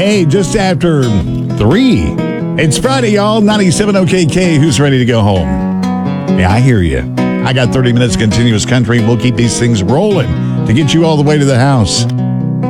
Hey, just after 3. It's Friday, y'all. 97 OKK. Who's ready to go home? Yeah, I hear you. I got 30 minutes of continuous country. We'll keep these things rolling to get you all the way to the house.